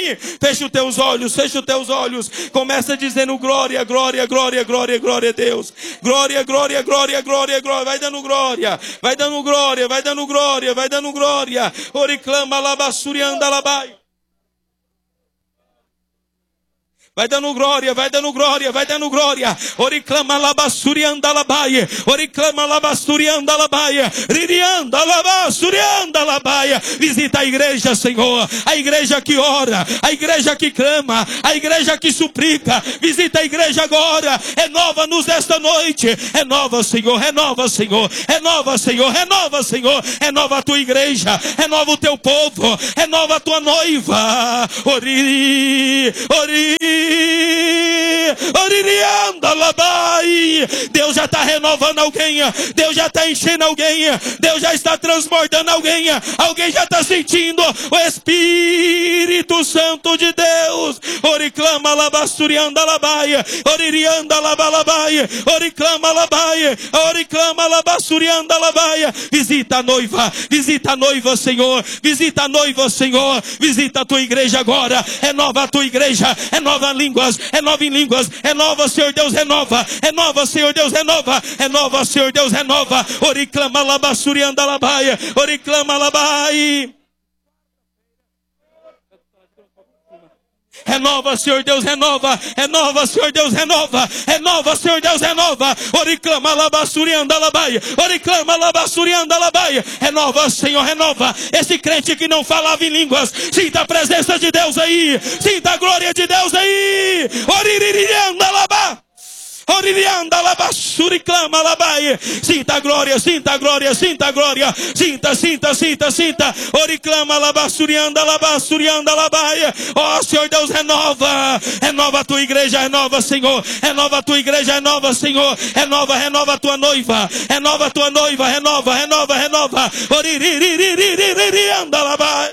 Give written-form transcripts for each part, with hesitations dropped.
Fecha os teus olhos, fecha os teus olhos. Começa dizendo glória, glória, glória, glória, glória a Deus. Glória, glória, glória, glória, glória. Vai dando glória, vai dando glória, vai dando glória, vai dando glória. Oriclama labassurianda labai. Vai dando glória, vai dando glória, vai dando glória. Oriclama labassurianda labaia. Oriclama labassurianda labaia. Ririanda labassurianda labaia. Visita a igreja, Senhor. A igreja que ora, a igreja que clama, a igreja que suplica. Visita a igreja agora. Renova-nos esta noite. Renova, Senhor, renova, Senhor. Renova, Senhor, renova, Senhor. Renova a tua igreja. Renova o teu povo. Renova a tua noiva. Ori, ori. Deus já está renovando alguém. Deus já está enchendo alguém. Deus já está transbordando alguém. Alguém já está sentindo o Espírito Santo de Deus. Oriclama labassurianda labaia. Oririanda labalabaia. Oriclama labaia. Oriclama labassurianda labaia. Visita a noiva, Senhor. Visita a noiva, Senhor. Visita a tua igreja agora. Renova a tua igreja. Renova línguas, renova em línguas, renova, Senhor Deus, renova, renova, Senhor Deus, renova, renova, Senhor Deus, renova. Oriclama labassurianda labaia, oriclama labai. Renova, Senhor Deus, renova. Renova, Senhor Deus, renova. Renova, Senhor Deus, renova. Oriclama labassurianda labaia. Oriclama labassurianda labaia. Renova, Senhor, renova. Esse crente que não falava em línguas, sinta a presença de Deus aí. Sinta a glória de Deus aí. Oririanda labaia. Oririanda labassuri clama labaia. Sinta a glória, sinta a glória, sinta a glória. Sinta, sinta, sinta, sinta. Oriclama labassurianda labassurianda labaia. Ó Senhor Deus, renova. Renova a tua igreja, renova, Senhor. Renova a tua igreja, renova, Senhor. Renova, renova a tua noiva. Renova a tua noiva, renova, renova, renova. Oririanda labaia.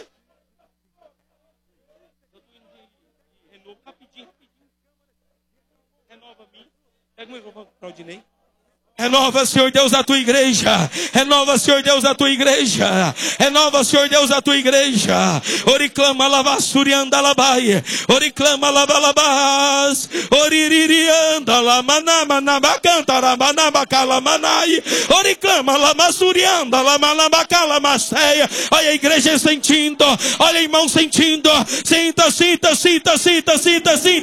Renova, Senhor Deus, a tua igreja. Renova, Senhor Deus, a tua igreja. Renova, Senhor Deus, a tua igreja. Oriclama lavassurianda labaia. Oriclama labalabás. Oririanda lamanama nabacanta lamanabacala manai. Oriclama lamassurianda lamanabacala masseia. Olha a igreja sentindo. Olha, irmão, sentindo. Sinta, sinta, sinta, sinta, sinta, sinta.